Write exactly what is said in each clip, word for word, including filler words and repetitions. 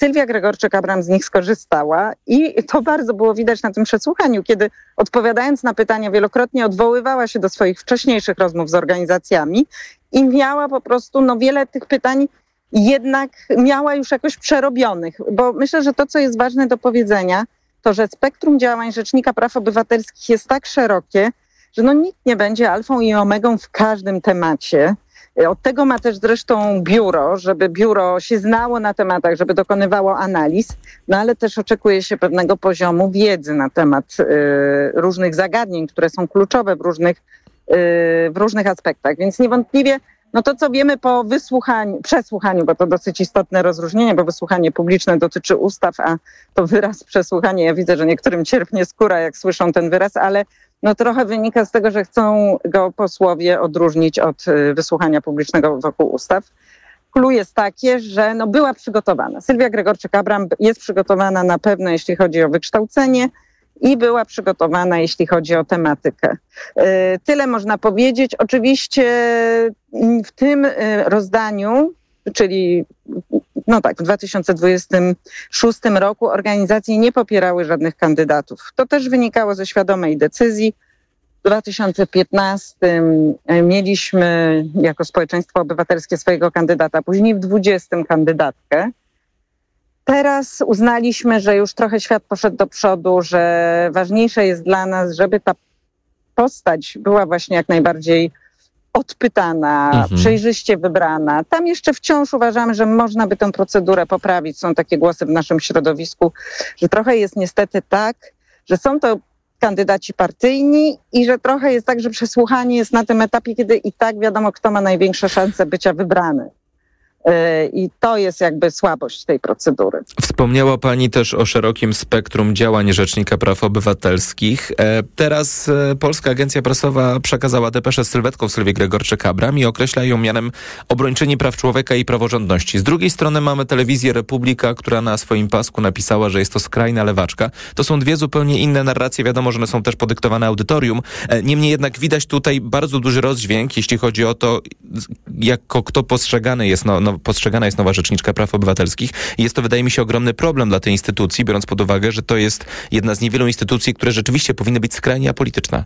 Sylwia Gregorczyk-Abram z nich skorzystała i to bardzo było widać na tym przesłuchaniu, kiedy odpowiadając na pytania wielokrotnie odwoływała się do swoich wcześniejszych rozmów z organizacjami i miała po prostu no, wiele tych pytań jednak miała już jakoś przerobionych, bo myślę, że to, co jest ważne do powiedzenia, to, że spektrum działań Rzecznika Praw Obywatelskich jest tak szerokie, że no nikt nie będzie alfą i omegą w każdym temacie. Od tego ma też zresztą biuro, żeby biuro się znało na tematach, żeby dokonywało analiz, no ale też oczekuje się pewnego poziomu wiedzy na temat y, różnych zagadnień, które są kluczowe w różnych, y, w różnych aspektach. Więc niewątpliwie no to, co wiemy po wysłuchaniu, przesłuchaniu, bo to dosyć istotne rozróżnienie, bo wysłuchanie publiczne dotyczy ustaw, a to wyraz przesłuchanie, ja widzę, że niektórym cierpnie skóra, jak słyszą ten wyraz, ale no trochę wynika z tego, że chcą go posłowie odróżnić od wysłuchania publicznego wokół ustaw. Clue jest takie, że no była przygotowana. Sylwia Gregorczyk-Abram jest przygotowana na pewno, jeśli chodzi o wykształcenie i była przygotowana, jeśli chodzi o tematykę. Tyle można powiedzieć. Oczywiście w tym rozdaniu, czyli no tak, w dwa tysiące dwudziestym szóstym roku organizacje nie popierały żadnych kandydatów. To też wynikało ze świadomej decyzji. W dwa tysiące piętnastym mieliśmy jako społeczeństwo obywatelskie swojego kandydata, później w dwudziestym kandydatkę. Teraz uznaliśmy, że już trochę świat poszedł do przodu, że ważniejsze jest dla nas, żeby ta postać była właśnie jak najbardziej odpytana, mhm. przejrzyście wybrana. Tam jeszcze wciąż uważamy, że można by tę procedurę poprawić. Są takie głosy w naszym środowisku, że trochę jest niestety tak, że są to kandydaci partyjni i że trochę jest tak, że przesłuchanie jest na tym etapie, kiedy i tak wiadomo, kto ma największe szanse bycia wybrany. I to jest jakby słabość tej procedury. Wspomniała pani też o szerokim spektrum działań Rzecznika Praw Obywatelskich. Teraz Polska Agencja Prasowa przekazała depeszę z sylwetką Sylwii Gregorczyk-Abram i określa ją mianem obrończyni praw człowieka i praworządności. Z drugiej strony mamy telewizję Republika, która na swoim pasku napisała, że jest to skrajna lewaczka. To są dwie zupełnie inne narracje. Wiadomo, że one są też podyktowane audytorium. Niemniej jednak widać tutaj bardzo duży rozdźwięk, jeśli chodzi o to, jako kto postrzegany jest no, no postrzegana jest nowa Rzeczniczka Praw Obywatelskich. I jest to, wydaje mi się, ogromny problem dla tej instytucji, biorąc pod uwagę, że to jest jedna z niewielu instytucji, które rzeczywiście powinny być skrajnie apolityczne.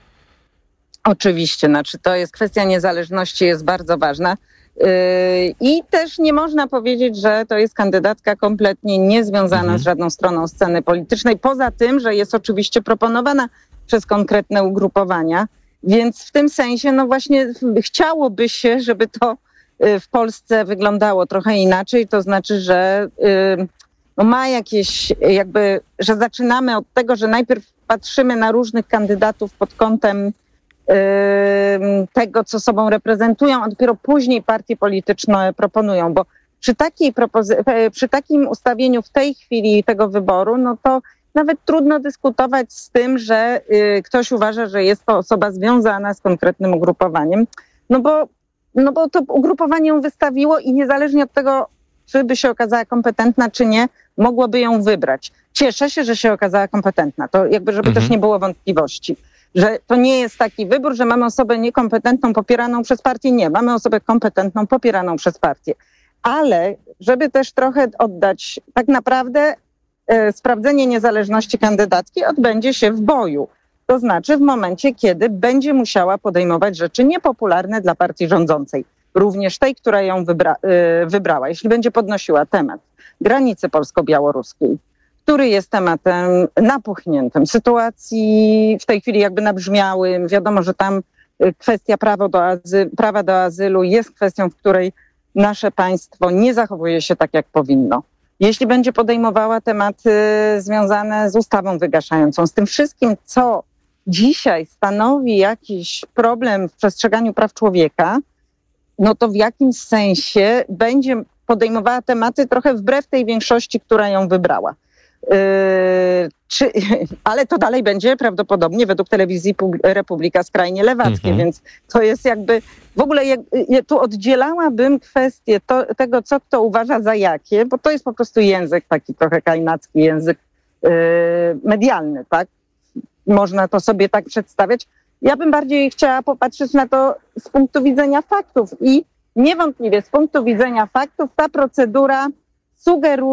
Oczywiście, znaczy to jest kwestia niezależności, jest bardzo ważna. Yy, I też nie można powiedzieć, że to jest kandydatka kompletnie niezwiązana mhm. z żadną stroną sceny politycznej, poza tym, że jest oczywiście proponowana przez konkretne ugrupowania. Więc w tym sensie, no właśnie chciałoby się, żeby to w Polsce wyglądało trochę inaczej, to znaczy, że y, no ma jakieś jakby, że zaczynamy od tego, że najpierw patrzymy na różnych kandydatów pod kątem y, tego, co sobą reprezentują, a dopiero później partie polityczne proponują, bo przy takiej propozy- przy takim ustawieniu w tej chwili tego wyboru, no to nawet trudno dyskutować z tym, że y, ktoś uważa, że jest to osoba związana z konkretnym ugrupowaniem, no bo No bo to ugrupowanie ją wystawiło i niezależnie od tego, czy by się okazała kompetentna, czy nie, mogłoby ją wybrać. Cieszę się, że się okazała kompetentna. To jakby, żeby mhm. też nie było wątpliwości, że to nie jest taki wybór, że mamy osobę niekompetentną popieraną przez partię. Nie, mamy osobę kompetentną popieraną przez partię. Ale żeby też trochę oddać, tak naprawdę e, sprawdzenie niezależności kandydatki odbędzie się w boju. To znaczy w momencie, kiedy będzie musiała podejmować rzeczy niepopularne dla partii rządzącej. Również tej, która ją wybra- yy, wybrała. Jeśli będzie podnosiła temat granicy polsko-białoruskiej, który jest tematem napuchniętym, sytuacji w tej chwili jakby nabrzmiałym. Wiadomo, że tam kwestia prawa do, azy- prawa do azylu jest kwestią, w której nasze państwo nie zachowuje się tak, jak powinno. Jeśli będzie podejmowała tematy związane z ustawą wygaszającą, z tym wszystkim, co dzisiaj stanowi jakiś problem w przestrzeganiu praw człowieka, no to w jakimś sensie będzie podejmowała tematy trochę wbrew tej większości, która ją wybrała. Yy, czy, ale to dalej będzie prawdopodobnie według telewizji Republika skrajnie lewackie, mhm. więc to jest jakby w ogóle jak, ja tu oddzielałabym kwestię to, tego, co kto uważa za jakie, bo to jest po prostu język taki trochę kajnacki, język yy, medialny, tak? Można to sobie tak przedstawiać. Ja bym bardziej chciała popatrzeć na to z punktu widzenia faktów i niewątpliwie z punktu widzenia faktów ta procedura sugeruje